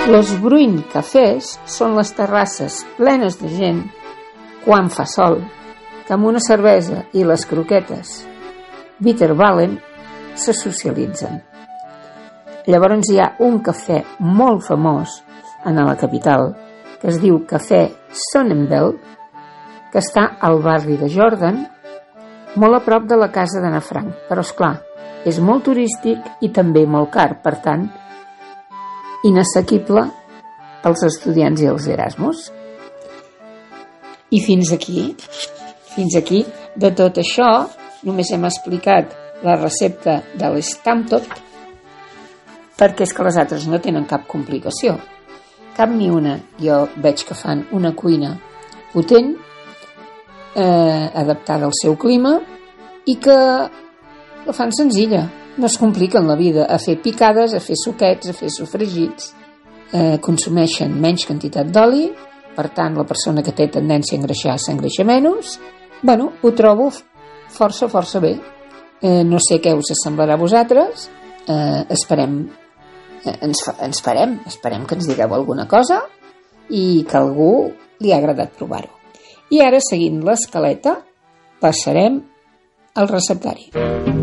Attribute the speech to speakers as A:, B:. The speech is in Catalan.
A: Los Bruin Cafés són les terrasses plenes de gent quan fa sol, que amb una cervesa i les croquetes Bitterballen se socialitzen. Llavors hi ha un cafè molt famós a la capital que es diu Cafè Sonnenbelt, que està al barri de Jordan, molt a prop de la casa d'Anna Frank, però esclar, és molt turístic i també molt car, per tant, inassequible pels estudiants i els Erasmus. I fins aquí, de tot això, només hem explicat la recepta de l'Stamptot, perquè és que les altres no tenen cap complicació. Cap ni una. Jo veig que fan una cuina potent, adaptada al seu clima, i que la fan senzilla. No es compliquen la vida a fer picades, a fer suquets, a fer sofregits. Consumeixen menys quantitat d'oli, per tant la persona que té tendència a engreixar s'engreixa menys. Bueno, ho trobo força bé. No sé què us semblarà a vosaltres. Esperem que ens digueu alguna cosa i que a algú li ha agradat provar-ho. I ara, seguint l'escaleta, passarem al receptari.